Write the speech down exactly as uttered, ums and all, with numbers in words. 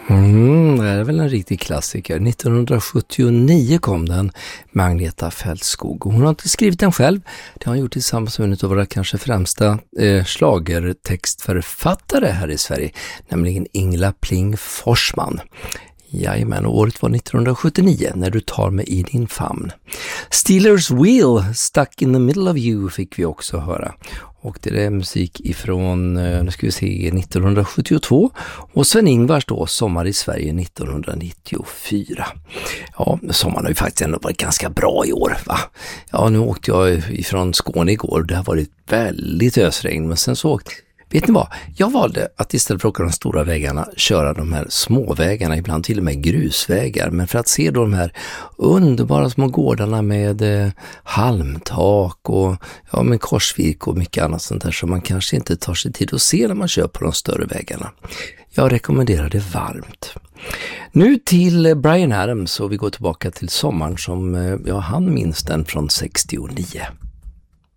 Mm, det är väl en riktig klassiker. nittonhundrasjuttionio kom den, Agneta Fältskog. Hon har inte skrivit den själv. Det har hon gjort tillsammans med en av våra kanske främsta eh, schlagertextförfattare här i Sverige, nämligen Ingela Pling Forsman. Jajamän, och året var nittonhundrasjuttionio, När du tar mig i din famn. Steelers Wheel, Stuck in the Middle of You, fick vi också höra. Och det är musik ifrån, nu ska vi se, nittonhundrasjuttiotvå. Och Sven-Ingvars då, Sommar i Sverige nittonhundranittiofyra. Ja, sommaren har ju faktiskt ändå varit ganska bra i år, va? Ja, nu åkte jag ifrån Skåne igår. Det har varit väldigt ösregn, men sen så åkte... Vet ni vad? Jag valde att istället för att åka de stora vägarna köra de här små vägarna, ibland till och med grusvägar. Men för att se då de här underbara små gårdarna med eh, halmtak och ja, med korsvirk och mycket annat sånt där som man kanske inte tar sig tid att se när man kör på de större vägarna. Jag rekommenderar det varmt. Nu till Bryan Adams, och vi går tillbaka till sommaren som, ja, han minns den från sextionio.